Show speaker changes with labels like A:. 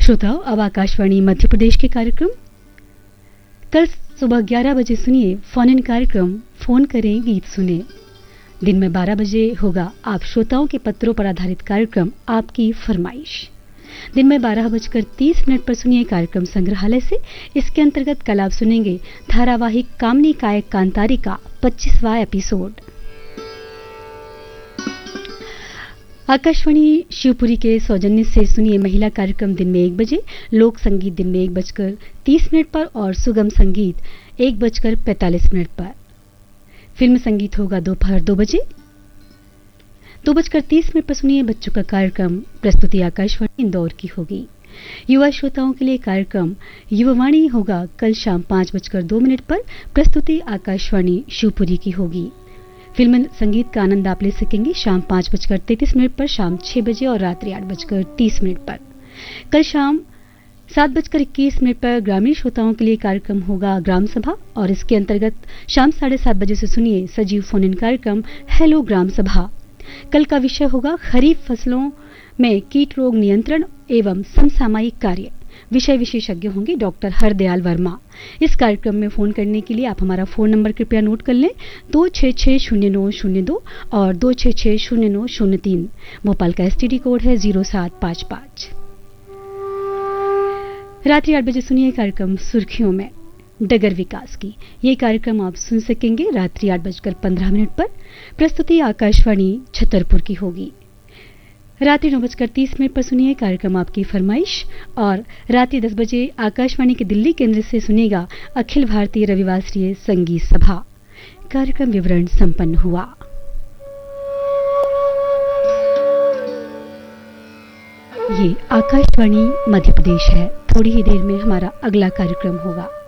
A: श्रोताओं, अब आकाशवाणी मध्य प्रदेश के कार्यक्रम कल सुबह 11 बजे सुनिए फोन इन कार्यक्रम फोन करें गीत सुने। दिन में 12 बजे होगा आप श्रोताओं के पत्रों पर आधारित कार्यक्रम आपकी फरमाइश। दिन में 12:30 पर सुनिए कार्यक्रम संग्रहालय से। इसके अंतर्गत कल आप सुनेंगे धारावाहिक कामनी कायक कांतारी का 25वां एपिसोड। आकाशवाणी शिवपुरी के सौजन्य से सुनिए महिला कार्यक्रम दिन में 1 बजे, लोक संगीत दिन में 1:30 पर और सुगम संगीत 1:45 पर। फिल्म संगीत होगा दोपहर 2 बजे। 2:30 पर सुनिए बच्चों का कार्यक्रम। प्रस्तुति आकाशवाणी इंदौर की होगी। युवा श्रोताओं के लिए कार्यक्रम युवावाणी होगा कल शाम 5:02 पर। प्रस्तुति आकाशवाणी शिवपुरी की होगी। फिल्म संगीत का आनंद आप ले सकेंगे शाम 5:33 पर, शाम 6 बजे और रात्रि 8:30 पर। कल शाम 7:21 पर ग्रामीण श्रोताओं के लिए कार्यक्रम होगा ग्राम सभा और इसके अंतर्गत शाम 7:30 बजे से सुनिए सजीव फोन इन कार्यक्रम हेलो ग्राम सभा। कल का विषय होगा खरीफ फसलों में कीट रोग नियंत्रण एवं समसामयिक कार्य। विषय विशेषज्ञ होंगे डॉक्टर हरदयाल वर्मा। इस कार्यक्रम में फोन करने के लिए आप हमारा फोन नंबर कृपया नोट कर लें 2660902 और 2660903। भोपाल का एसटीडी कोड है 0755। रात्रि 8 बजे सुनिए कार्यक्रम सुर्खियों में डगर विकास की। ये कार्यक्रम आप सुन सकेंगे रात्रि 8:15 पर। प्रस्तुति आकाशवाणी छतरपुर की होगी। रात्रि 9:30 पर सुनिए कार्यक्रम आपकी फरमाइश और रात्रि 10 बजे आकाशवाणी के दिल्ली केंद्र से सुनिएगा अखिल भारतीय रविवासरीय संगीत सभा। कार्यक्रम विवरण संपन्न हुआ। ये आकाशवाणी मध्य प्रदेश है। थोड़ी ही देर में हमारा अगला कार्यक्रम होगा।